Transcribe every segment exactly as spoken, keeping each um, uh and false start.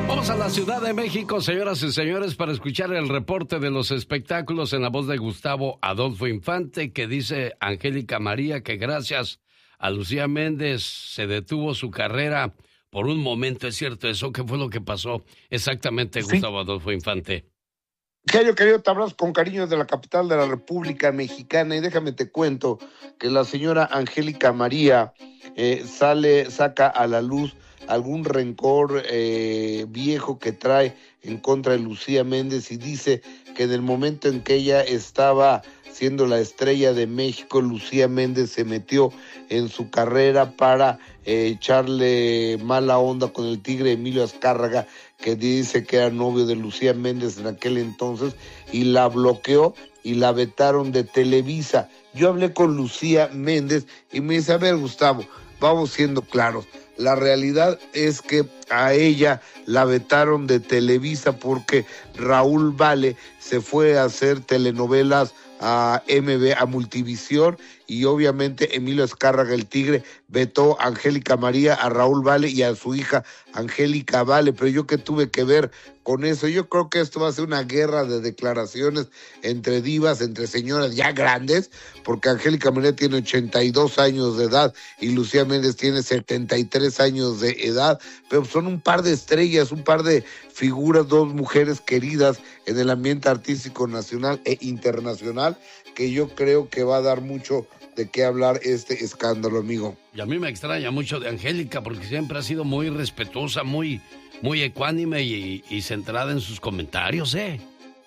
Vamos a la Ciudad de México, señoras y señores, para escuchar el reporte de los espectáculos en la voz de Gustavo Adolfo Infante, que dice Angélica María que gracias a Lucía Méndez se detuvo su carrera por un momento. ¿Es cierto eso? ¿Qué fue lo que pasó exactamente, Sí. Gustavo Adolfo Infante? Genio querido, te abrazo con cariño de la capital de la República Mexicana y déjame te cuento que la señora Angélica María eh, sale, saca a la luz algún rencor eh, viejo que trae en contra de Lucía Méndez y dice que en el momento en que ella estaba siendo la estrella de México, Lucía Méndez se metió en su carrera para eh, echarle mala onda con el tigre Emilio Azcárraga, que dice que era novio de Lucía Méndez en aquel entonces, y la bloqueó y la vetaron de Televisa. Yo hablé con Lucía Méndez y me dice, a ver, Gustavo, vamos siendo claros, la realidad es que a ella la vetaron de Televisa porque Raúl Vale se fue a hacer telenovelas a M B, a Multivisión, y obviamente Emilio Azcárraga, el tigre, vetó a Angélica María, a Raúl Vale y a su hija Angélica Vale, pero yo que tuve que ver con eso, yo creo que esto va a ser una guerra de declaraciones entre divas, entre señoras ya grandes, porque Angélica María tiene ochenta y dos años de edad y Lucía Méndez tiene setenta y tres años de edad, pero son un par de estrellas, un par de figuras, dos mujeres queridas en el ambiente artístico nacional e internacional, que yo creo que va a dar mucho de qué hablar este escándalo, amigo. Y a mí me extraña mucho de Angélica porque siempre ha sido muy respetuosa, muy, muy ecuánime y, y centrada en sus comentarios, ¿eh?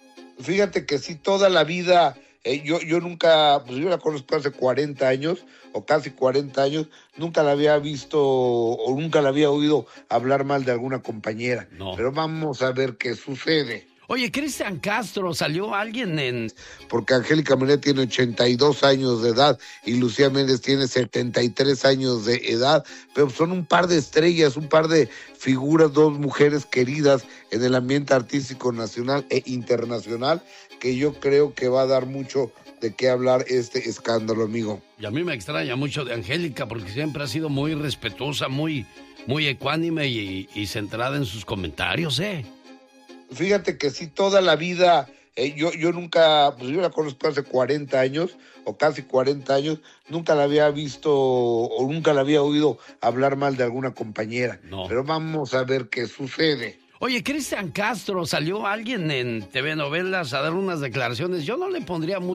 Fíjate que sí, toda la vida, eh, yo, yo nunca, pues yo la conozco hace cuarenta años, o casi cuarenta años, nunca la había visto o nunca la había oído hablar mal de alguna compañera. No. Pero vamos a ver qué sucede. Oye, Cristian Castro, ¿salió alguien en...? Porque Angélica María tiene ochenta y dos años de edad y Lucía Méndez tiene setenta y tres años de edad, pero son un par de estrellas, un par de figuras, dos mujeres queridas en el ambiente artístico nacional e internacional, que yo creo que va a dar mucho de qué hablar este escándalo, amigo. Y a mí me extraña mucho de Angélica porque siempre ha sido muy respetuosa, muy, muy ecuánime y, y centrada en sus comentarios, ¿eh? Fíjate que sí, toda la vida, eh, yo, yo nunca, pues yo la conozco hace cuarenta años, o casi cuarenta años, nunca la había visto o nunca la había oído hablar mal de alguna compañera. No. Pero vamos a ver qué sucede. Oye, Cristian Castro, ¿salió alguien en T V Novelas a dar unas declaraciones? Yo no le pondría mucho